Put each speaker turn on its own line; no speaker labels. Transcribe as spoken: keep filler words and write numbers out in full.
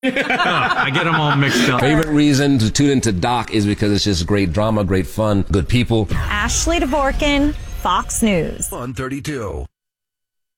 I get them all mixed up.
Favorite reason to tune into Doc is because it's just great drama, great fun, good people.
Ashley Dvorkin, Fox News.
one thirty-two.